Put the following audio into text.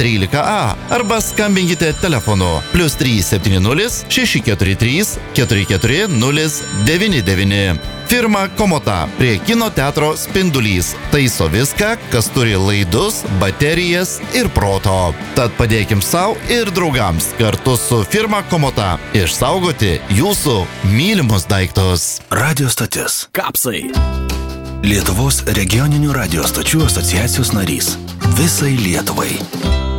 13A arba skambinkite telefonu +370 643 44099. Firma Komota prie kino teatro Spindulys taiso viską, kas turi laidus, baterijas ir proto. Tad padėkim savo ir draugams kartu su firma Komota išsaugoti jūsų mylimus daiktus. Radio stotis. Kapsai. Lietuvos regioninių radio stočių asociacijos narys. Visai Lietuvai.